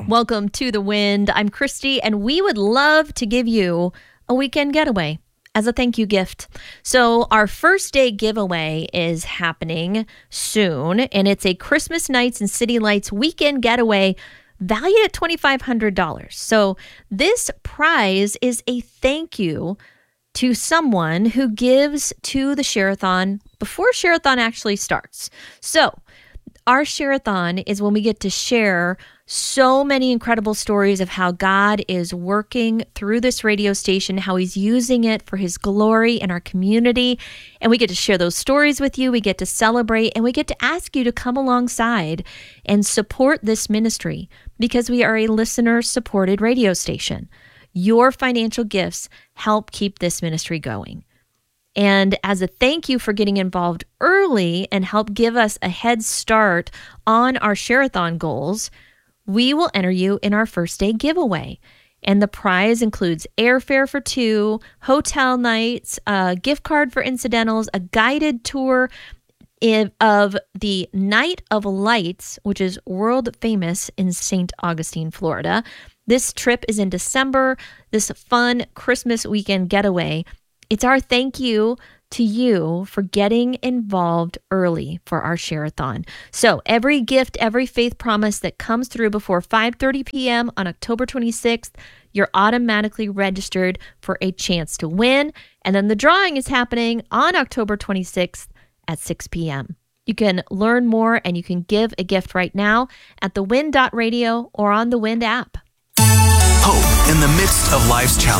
Welcome to The Wind. I'm Christy, and we would love to give you a weekend getaway as a thank you gift. So our first day giveaway is happening soon, and it's a Christmas Nights and City Lights weekend getaway valued at $2,500. So this prize is a thank you to someone who gives to the Share-a-thon before Share-a-thon actually starts. So our Share-a-thon is when we get to share so many incredible stories of how God is working through this radio station, how he's using it for his glory in our community. And we get to share those stories with you. We get to celebrate, and we get to ask you to come alongside and support this ministry because we are a listener-supported radio station. Your financial gifts help keep this ministry going. And as a thank you for getting involved early and help give us a head start on our Share-a-thon goals, we will enter you in our first day giveaway. And the prize includes airfare for 2, hotel nights, a gift card for incidentals, a guided tour of the Night of Lights, which is world famous in St. Augustine, Florida. This trip is in December, this fun Christmas weekend getaway. It's our thank you to you for getting involved early for our Share-a-thon. So every gift, every faith promise that comes through before 5:30 p.m. on October 26th, you're automatically registered for a chance to win. And then the drawing is happening on October 26th at 6 p.m. You can learn more and you can give a gift right now at thewind.radio or on the Wind app. Hope in the midst of life's challenges.